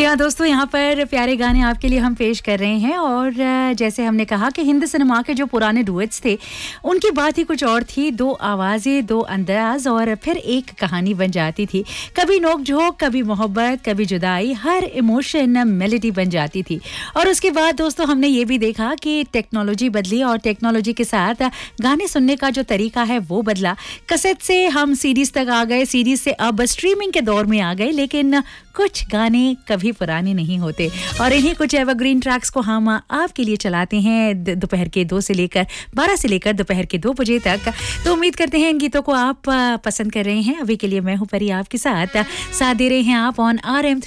हाँ दोस्तों, यहाँ पर प्यारे गाने आपके लिए हम पेश कर रहे हैं और जैसे हमने कहा कि हिंदी सिनेमा के जो पुराने डुएट्स थे उनकी बात ही कुछ और थी। दो आवाज़ें, दो अंदाज और फिर एक कहानी बन जाती थी। कभी नोक-झोंक, कभी मोहब्बत, कभी जुदाई, हर इमोशन मेलोडी बन जाती थी। और उसके बाद दोस्तों हमने ये भी देखा कि टेक्नोलॉजी बदली और टेक्नोलॉजी के साथ गाने सुनने का जो तरीका है वो बदला। कैसेट से हम सीडीज तक आ गए, सीडीज से अब स्ट्रीमिंग के दौर में आ गए, लेकिन कुछ गाने कभी पुराने नहीं होते और इन्हीं कुछ एवरग्रीन ट्रैक्स को हम आपके लिए चलाते हैं दोपहर के 12 से लेकर दोपहर के 2 बजे तक। तो उम्मीद करते हैं इन गीतों को आप पसंद कर रहे हैं। अभी के लिए मैं हूं परी आपके साथ दे रहे हैं आप ऑन RM